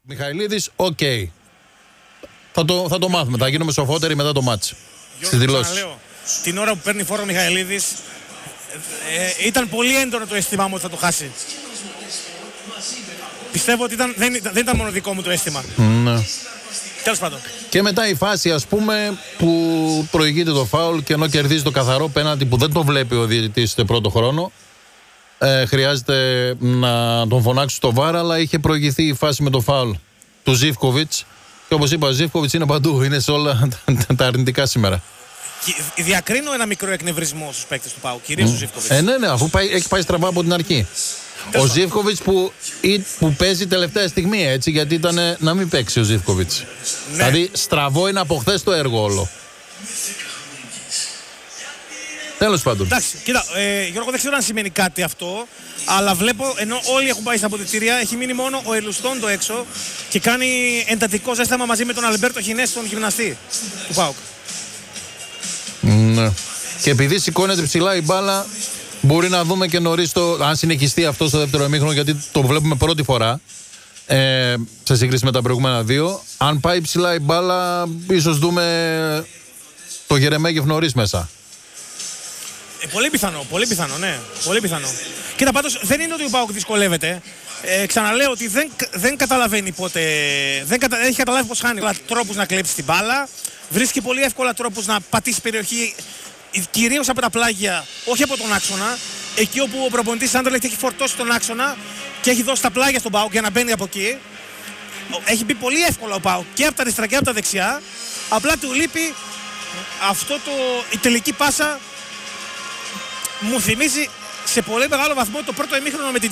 Μιχαηλίδης, οκ. Θα το μάθουμε, θα γίνουμε σοφότεροι μετά το μάτς. Στις δηλώσεις. Την ώρα που παίρνει φόρο ο Μιχαηλίδης, ήταν πολύ έντονο το αίσθημά μου ότι θα το χάσει. Πιστεύω ότι δεν ήταν μόνο δικό μου το αίσθημα. Ναι. Τέλος πάντων. Και μετά η φάση, ας πούμε, που προηγείται το φάουλ και ενώ κερδίζει το καθαρό πέναλτι που δεν το βλέπει ο διαιτητής στο πρώτο χρόνο, χρειάζεται να τον φωνάξει στο VAR, αλλά είχε προηγηθεί η φάση με το φάουλ του Ζίβκοβιτς. Και όπως είπα, ο Ζίβκοβιτς είναι παντού, είναι σε όλα τα αρνητικά σήμερα. Διακρίνω ένα μικρό εκνευρισμό στους παίκτες του ΠΑΟΚ, κυρίως ο Ζίβκοβιτς. Ναι, αφού έχει πάει στραβά από την αρχή. Ο Ζίβκοβιτς που παίζει τελευταία στιγμή, έτσι, γιατί ήταν να μην παίξει ο Ζίβκοβιτς. Ναι. Δηλαδή στραβό είναι από χθες το έργο όλο. Τέλος πάντων. Εντάξει, κοίτα, Γιώργο, δεν ξέρω αν σημαίνει κάτι αυτό, αλλά βλέπω, ενώ όλοι έχουν πάει στα αποδυτήρια, έχει μείνει μόνο ο Ελουστόντο έξω και κάνει εντατικό ζέσταμα μαζί με τον Αλμπέρτο Χινές, τον γυμναστή του ΠΑΟΚ. Ναι. Και επειδή σηκώνεται ψηλά η μπάλα, μπορεί να δούμε και νωρίς αν συνεχιστεί αυτό στο δεύτερο ημίχρονο, γιατί το βλέπουμε πρώτη φορά σε σύγκριση με τα προηγούμενα δύο. Αν πάει ψηλά η μπάλα, ίσως δούμε το Γερεμέγεφ νωρίς μέσα. Πολύ πιθανό, ναι. Πολύ πιθανό. Κοίτα, πάντως δεν είναι ότι ο ΠΑΟΚ δυσκολεύεται. Ξαναλέω ότι δεν καταλαβαίνει πότε. Δεν έχει καταλάβει πως χάνει τρόπους να κλέψει την μπάλα. Βρίσκει πολύ εύκολα τρόπους να πατήσει περιοχή, κυρίως από τα πλάγια, όχι από τον άξονα. Εκεί όπου ο προπονητής Άντερλεχτ έχει φορτώσει τον άξονα και έχει δώσει τα πλάγια στον ΠΑΟΚ για να μπαίνει από εκεί. Έχει μπει πολύ εύκολα ο ΠΑΟΚ και από τα αριστερά και από τα δεξιά. Απλά του λείπει η τελική πάσα. Μου θυμίζει σε πολύ μεγάλο βαθμό το πρώτο ημίχρονο με την